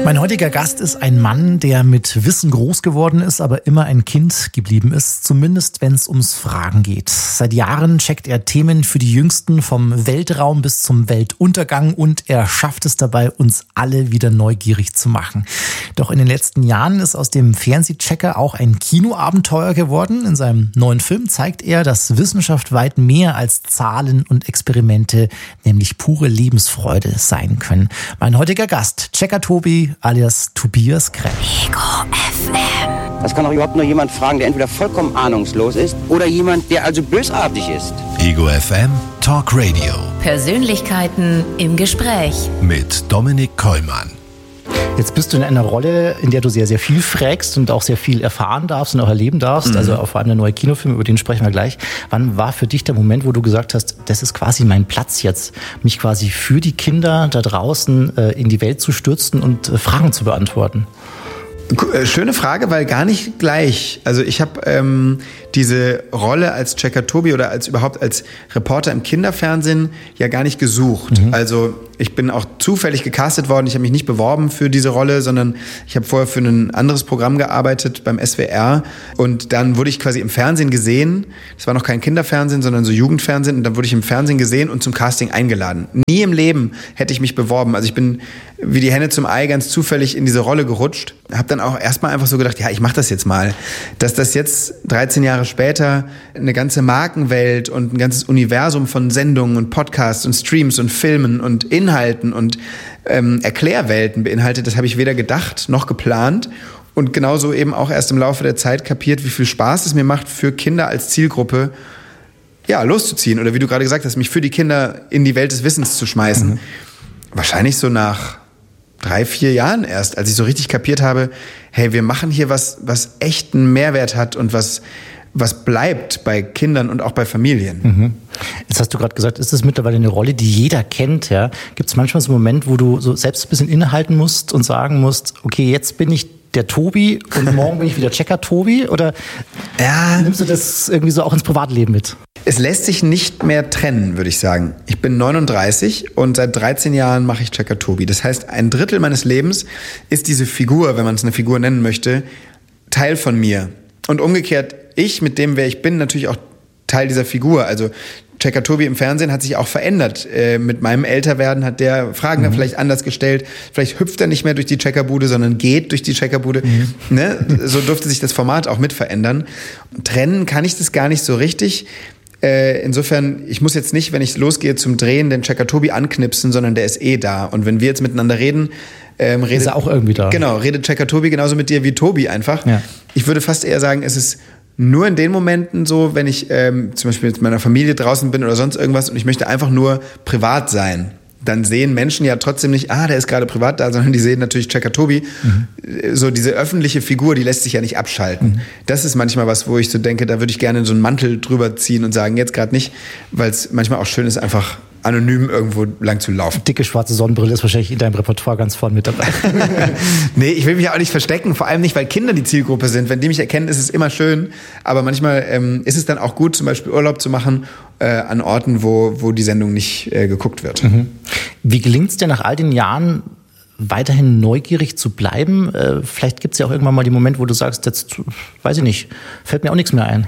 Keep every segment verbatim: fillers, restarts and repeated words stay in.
Mein heutiger Gast ist ein Mann, der mit Wissen groß geworden ist, aber immer ein Kind geblieben ist, zumindest wenn es ums Fragen geht. Seit Jahren checkt er Themen für die Jüngsten vom Weltraum bis zum Weltuntergang und er schafft es dabei, uns alle wieder neugierig zu machen. Doch in den letzten Jahren ist aus dem Fernsehchecker auch ein Kinoabenteuer geworden. In seinem neuen Film zeigt er, dass Wissenschaft weit mehr als Zahlen und Experimente, nämlich pure Lebensfreude sein können. Mein heutiger Gast, Checker Tobi, alias Tobias Krech. Ego F M. Das kann doch überhaupt nur jemand fragen, der entweder vollkommen ahnungslos ist oder jemand, der also bösartig ist. Ego F M Talk Radio. Persönlichkeiten im Gespräch. Mit Dominik Kollmann. Jetzt bist du in einer Rolle, in der du sehr, sehr viel fragst und auch sehr viel erfahren darfst und auch erleben darfst. Mhm. Also vor allem der neue Kinofilm, über den sprechen wir gleich. Wann war für dich der Moment, wo du gesagt hast, das ist quasi mein Platz jetzt, mich quasi für die Kinder da draußen äh, in die Welt zu stürzen und äh, Fragen zu beantworten? Schöne Frage, weil gar nicht gleich. Also ich habe ähm, diese Rolle als Checker Tobi oder als überhaupt als Reporter im Kinderfernsehen ja gar nicht gesucht. Mhm. Also ich bin auch zufällig gecastet worden. Ich habe mich nicht beworben für diese Rolle, sondern ich habe vorher für ein anderes Programm gearbeitet beim S W R. Und dann wurde ich quasi im Fernsehen gesehen. Das war noch kein Kinderfernsehen, sondern so Jugendfernsehen. Und dann wurde ich im Fernsehen gesehen und zum Casting eingeladen. Nie im Leben hätte ich mich beworben. Also ich bin wie die Henne zum Ei ganz zufällig in diese Rolle gerutscht. Habe dann auch erstmal einfach so gedacht, ja, ich mache das jetzt mal. Dass das jetzt dreizehn Jahre später eine ganze Markenwelt und ein ganzes Universum von Sendungen und Podcasts und Streams und Filmen und Inhalten und ähm, Erklärwelten beinhaltet, das habe ich weder gedacht noch geplant. Und genauso eben auch erst im Laufe der Zeit kapiert, wie viel Spaß es mir macht, für Kinder als Zielgruppe ja, loszuziehen. Oder wie du gerade gesagt hast, mich für die Kinder in die Welt des Wissens zu schmeißen. Mhm. Wahrscheinlich so nach drei, vier Jahren erst, als ich so richtig kapiert habe, hey, wir machen hier was, was echt einen Mehrwert hat und was, was bleibt bei Kindern und auch bei Familien. Mhm. Jetzt hast du gerade gesagt, ist das mittlerweile eine Rolle, die jeder kennt, ja? Gibt es manchmal so einen Moment, wo du so selbst ein bisschen innehalten musst und sagen musst, okay, jetzt bin ich der Tobi und morgen bin ich wieder Checker Tobi? Oder ja, nimmst du das irgendwie so auch ins Privatleben mit? Es lässt sich nicht mehr trennen, würde ich sagen. Ich bin neununddreißig und seit dreizehn Jahren mache ich Checker Tobi. Das heißt, ein Drittel meines Lebens ist diese Figur, wenn man es eine Figur nennen möchte, Teil von mir. Und umgekehrt, ich mit dem, wer ich bin, natürlich auch Teil dieser Figur. Also Checker Tobi im Fernsehen hat sich auch verändert. Äh, mit meinem Älterwerden hat der Fragen mhm. vielleicht anders gestellt. Vielleicht hüpft er nicht mehr durch die Checkerbude, sondern geht durch die Checkerbude. Mhm. Ne? So durfte sich das Format auch mit verändern. Und trennen kann ich das gar nicht so richtig. Äh, insofern, ich muss jetzt nicht, wenn ich losgehe zum Drehen, den Checker Tobi anknipsen, sondern der ist eh da. Und wenn wir jetzt miteinander reden, ähm, redet, ist er auch irgendwie da. Genau, redet Checker Tobi genauso mit dir wie Tobi einfach. Ja. Ich würde fast eher sagen, es ist nur in den Momenten so, wenn ich ähm, zum Beispiel mit meiner Familie draußen bin oder sonst irgendwas und ich möchte einfach nur privat sein, dann sehen Menschen ja trotzdem nicht, ah, der ist gerade privat da, sondern die sehen natürlich Checker Tobi. Mhm. So diese öffentliche Figur, die lässt sich ja nicht abschalten. Mhm. Das ist manchmal was, wo ich so denke, da würde ich gerne so einen Mantel drüber ziehen und sagen, jetzt gerade nicht, weil es manchmal auch schön ist, einfach anonym irgendwo lang zu laufen. Dicke schwarze Sonnenbrille ist wahrscheinlich in deinem Repertoire ganz vorne mit dabei. Nee, ich will mich auch nicht verstecken, vor allem nicht, weil Kinder die Zielgruppe sind. Wenn die mich erkennen, ist es immer schön, aber manchmal ähm, ist es dann auch gut, zum Beispiel Urlaub zu machen äh, an Orten, wo, wo die Sendung nicht äh, geguckt wird. Mhm. Wie gelingt es dir nach all den Jahren, weiterhin neugierig zu bleiben? Äh, vielleicht gibt es ja auch irgendwann mal den Moment, wo du sagst, jetzt, weiß ich nicht, fällt mir auch nichts mehr ein.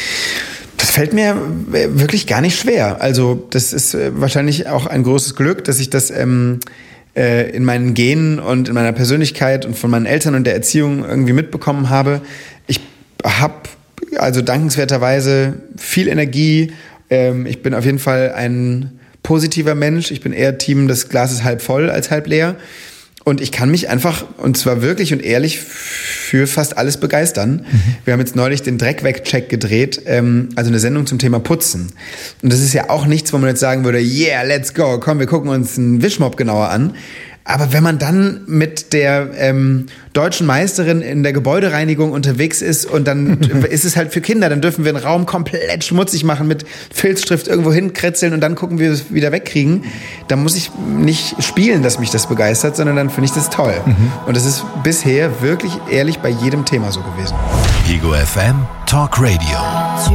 Das fällt mir wirklich gar nicht schwer. Also das ist wahrscheinlich auch ein großes Glück, dass ich das ähm, äh, in meinen Genen und in meiner Persönlichkeit und von meinen Eltern und der Erziehung irgendwie mitbekommen habe. Ich habe also dankenswerterweise viel Energie. Ähm, ich bin auf jeden Fall ein positiver Mensch. Ich bin eher Team, das Glas ist halb voll als halb leer. Und ich kann mich einfach, und zwar wirklich und ehrlich, für fast alles begeistern. Mhm. Wir haben jetzt neulich den Dreckweg-Check gedreht, ähm, also eine Sendung zum Thema Putzen. Und das ist ja auch nichts, wo man jetzt sagen würde, yeah, let's go, komm, wir gucken uns einen Wischmopp genauer an. Aber wenn man dann mit der ähm, deutschen Meisterin in der Gebäudereinigung unterwegs ist und dann ist es halt für Kinder, dann dürfen wir einen Raum komplett schmutzig machen, mit Filzstift irgendwo hinkritzeln und dann gucken, wie wir es wieder wegkriegen. Da muss ich nicht spielen, dass mich das begeistert, sondern dann finde ich das toll. Mhm. Und das ist bisher wirklich ehrlich bei jedem Thema so gewesen. Ego F M Talk Radio.